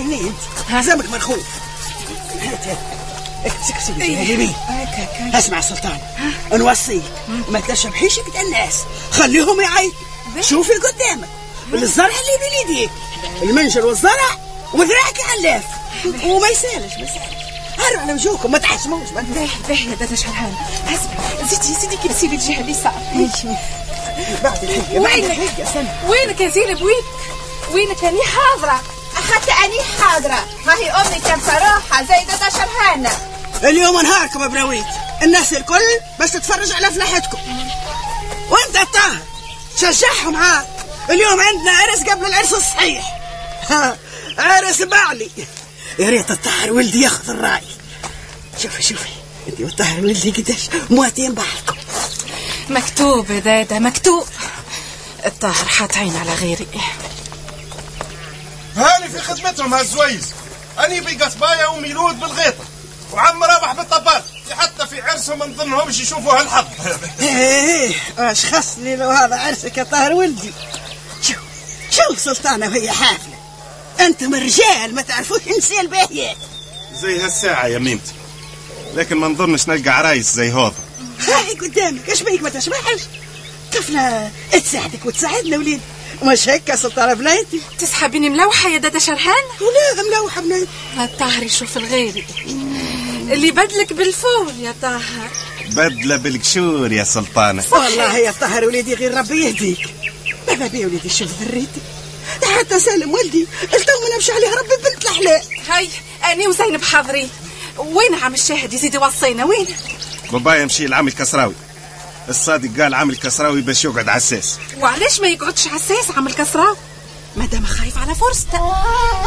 هني انت زمك مرخوف. سكسي اسمع سلطان، نوصيك ما تشبحيش كده الناس، خليهم يعيطوا. شوفي قدامك الزرع اللي بين يديك، المنجل والزرع وذراعك علاف، وما يسالش هرب على وجوهكم، ما تحشموش. باهي يا دادا شرهان. اسمع زيدي كيف سيبي الجهه اللي صار. بعد الحقه سنة. وينك يا زينب؟ وينك؟ اني حاضره. حتى اني حاضره. هاي امي كان صراحه زي دادا شرهانه. اليوم نهاركم ابراويت، الناس الكل بس تتفرج على فلاحتكم. وانت الطاهر شجعهم عاد، اليوم عندنا عرس قبل العرس الصحيح. عرس بعلي. يا ريت الطاهر ولدي ياخذ الراي. شوفي انت والطاهر ولدي قداش مواتين بعضكم. مكتوب يا دادا، مكتوب. الطاهر حاط عين على غيري. هاني في خدمتهم هالزويز. اني بقصبايا وميلود بالغيطه، وعم رابح بالطبال. حتى في عرسهم نظنهمش يشوفوا هالحظ. ايش خصني لو هذا عرسك يا طاهر ولدي. شوف سلطانه وهي حافله، انتم رجال ما تعرفوش نسي الباهيات. زي هالساعه يا ميمتي، لكن ما نظنش نلقى عرايس زي هذا. هاي قدامك، ايش بيك ما تشبحش؟ طفله تساعدك وتساعدنا وليد، مش هيك يا سلطانه بنيتي؟ تسحبيني ملوحه يا دادا شرهان؟ ولا ملوحه بنيتي؟ الطاهر يشوف الغيري اللي بدلك بالفول يا طاهر. بدله بالقشور يا سلطانه. والله يا طاهر وليدي غير ربي يهديك. بابا بي وليدي شوف ذريتي، حتى سالم ولدي التو نمشي عليها ربي بنت الحلال. هاي اني وزينب حاضرين. وين عم الشاهد يزيد يوصينا؟ وين بابا يمشي لعم الكسراوي. الصادق قال عم الكسراوي باش يقعد عساس. وعلاش ما يقعدش عساس عم الكسراوي؟ مادام خايف على فرصته.